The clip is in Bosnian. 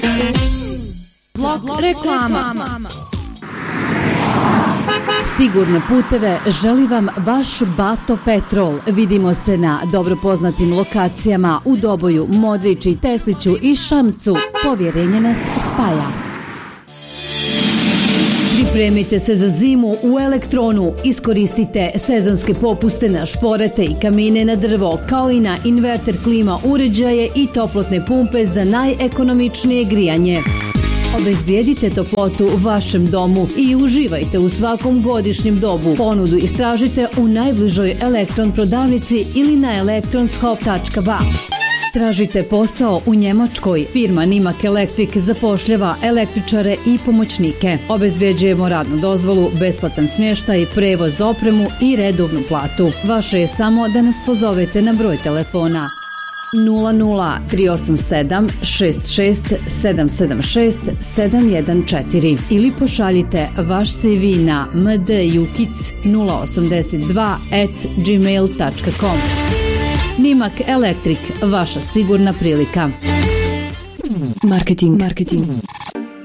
Blok reklama. Sigurne puteve želi vam vaš Bato Petrol. Vidimo se na dobro poznatim lokacijama u Doboju, Modrići, Tesliću i Šamcu. Povjerenje nas spaja. Pripremite se za zimu u Elektronu. Iskoristite sezonske popuste na šporete i kamine na drvo, kao i na inverter klima uređaje i toplotne pumpe za najekonomičnije grijanje. Obezbijedite toplotu u vašem domu i uživajte u svakom godišnjem dobu. Ponudu istražite u najbližoj Elektron prodavnici ili na elektronshop.ba. Tražite posao u Njemačkoj. Firma Nimak Elektrik zapošljava električare i pomoćnike. Obezbeđujemo radnu dozvolu, besplatan smještaj, prevoz, opremu i redovnu platu. Vaše je samo da nas pozovete na broj telefona 00 387 66 776 714 ili pošaljite vaš CV na mdjukic082@gmail.com. Nimak Elektrik, vaša sigurna prilika. Marketing.